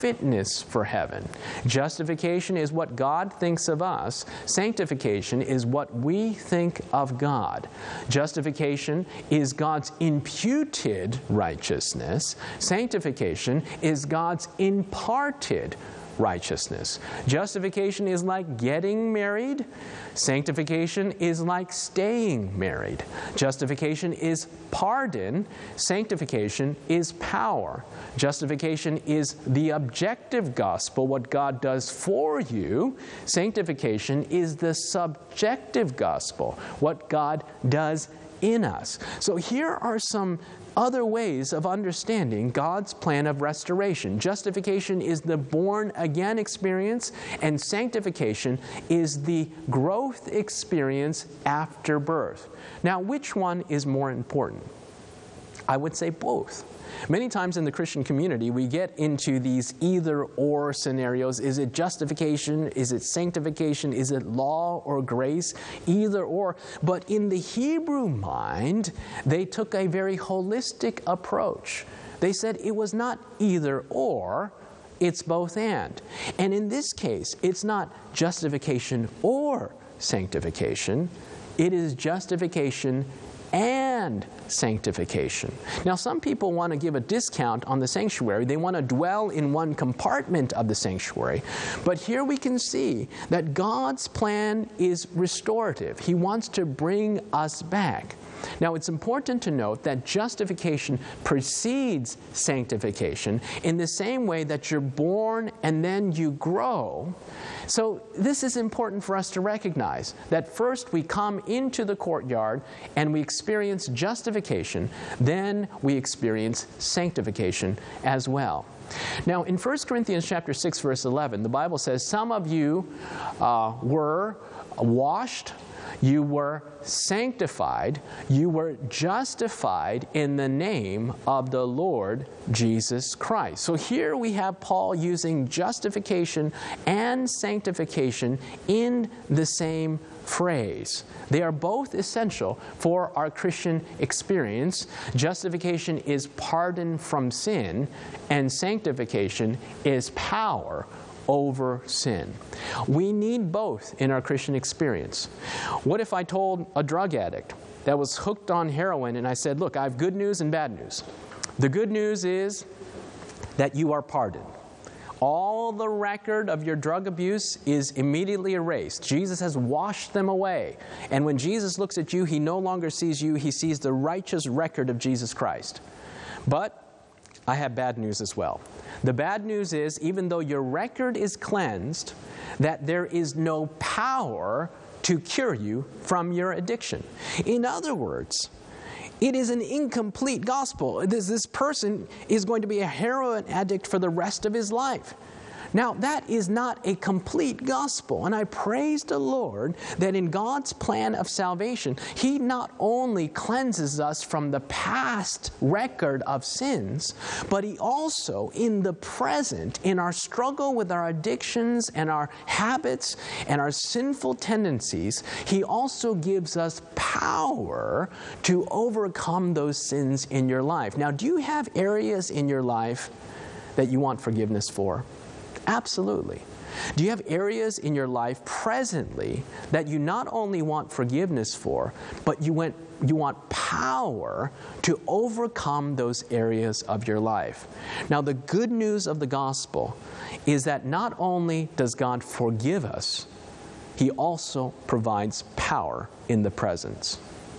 fitness for heaven. Justification is what God thinks of us. Sanctification is what we think of God. Justification is God's imputed righteousness. Sanctification is God's imparted righteousness. Justification is like getting married. Sanctification is like staying married. Justification is pardon. Sanctification is power. Justification is the objective gospel, what God does for you. Sanctification is the subjective gospel, what God does in us. So here are some other ways of understanding God's plan of restoration. Justification is the born-again experience, and sanctification is the growth experience after birth. Now, which one is more important? I would say both. Many times in the Christian community, we get into these either-or scenarios. Is it justification? Is it sanctification? Is it law or grace? Either or. But in the Hebrew mind, they took a very holistic approach. They said it was not either or, it's both and. And in this case, it's not justification or sanctification. It is justification and sanctification. Now, some people want to give a discount on the sanctuary. They want to dwell in one compartment of the sanctuary. But here we can see that God's plan is restorative. He wants to bring us back. Now, it's important to note that justification precedes sanctification in the same way that you're born and then you grow. So this is important for us to recognize that first we come into the courtyard and we experience justification, then we experience sanctification as well. Now, in 1 Corinthians chapter 6, verse 11, the Bible says, some of you were washed, you were sanctified, you were justified in the name of the Lord Jesus Christ. So here we have Paul using justification and sanctification in the same phrase. They are both essential for our Christian experience. Justification is pardon from sin, and sanctification is power over sin. We need both in our Christian experience. What if I told a drug addict that was hooked on heroin and I said, look, I have good news and bad news. The good news is that you are pardoned. All the record of your drug abuse is immediately erased. Jesus has washed them away. And when Jesus looks at you, He no longer sees you, He sees the righteous record of Jesus Christ. But I have bad news as well. The bad news is, even though your record is cleansed, that there is no power to cure you from your addiction. In other words, it is an incomplete gospel. This person is going to be a heroin addict for the rest of his life. Now, that is not a complete gospel, and I praise the Lord that in God's plan of salvation, He not only cleanses us from the past record of sins, but He also, in the present, in our struggle with our addictions and our habits and our sinful tendencies, He also gives us power to overcome those sins in your life. Now, do you have areas in your life that you want forgiveness for? Absolutely. Do you have areas in your life presently that you not only want forgiveness for, but you want power to overcome those areas of your life? Now, the good news of the gospel is that not only does God forgive us, He also provides power in the present.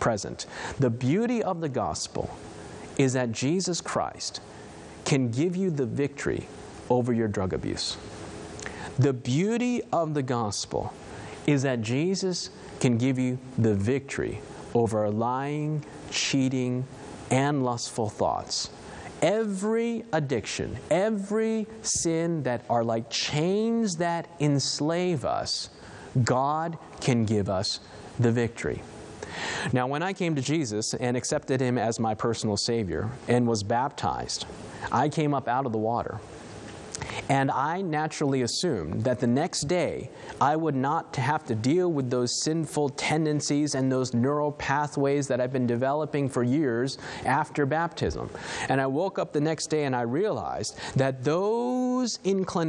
The beauty of the gospel is that Jesus Christ can give you the victory over your drug abuse. The beauty of the gospel is that Jesus can give you the victory over lying, cheating, and lustful thoughts. Every addiction, every sin that are like chains that enslave us, God can give us the victory. Now, when I came to Jesus and accepted Him as my personal Savior and was baptized, I came up out of the water. And I naturally assumed that the next day I would not have to deal with those sinful tendencies and those neural pathways that I've been developing for years after baptism. And I woke up the next day and I realized that those whose inclination